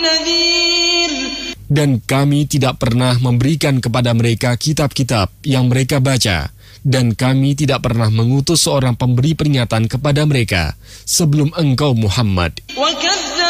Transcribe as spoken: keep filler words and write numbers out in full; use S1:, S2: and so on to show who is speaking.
S1: Dan kami tidak pernah memberikan kepada mereka kitab-kitab yang mereka baca, dan kami tidak pernah mengutus seorang pemberi peringatan kepada mereka sebelum engkau Muhammad.